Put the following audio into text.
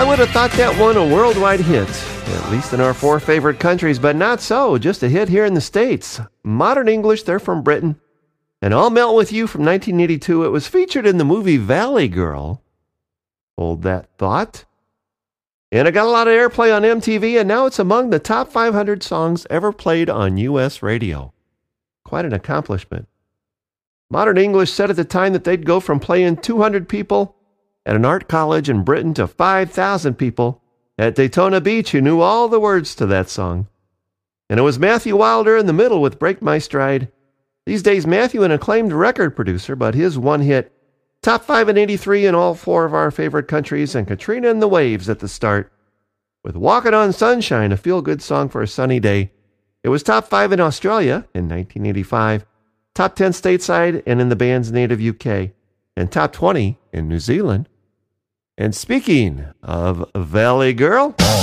would have thought that one a worldwide hit, at least in our 4 favorite countries, but not so, just a hit here in the States. Modern English, they're from Britain. And I'll Melt With You from 1982, it was featured in the movie Valley Girl. Hold that thought. And it got a lot of airplay on MTV, and now it's among the top 500 songs ever played on U.S. radio. Quite an accomplishment. Modern English said at the time that they'd go from playing 200 people at an art college in Britain to 5,000 people at Daytona Beach who knew all the words to that song. And it was Matthew Wilder in the middle with Break My Stride. These days, Matthew, an acclaimed record producer, but his one hit, top 5 in 83 in all 4 of our favorite countries, and Katrina and the Waves at the start. With Walkin' on Sunshine, a feel-good song for a sunny day. It was top 5 in Australia in 1985, top 10 stateside and in the band's native UK, and top 20 in New Zealand. And speaking of Valley Girl...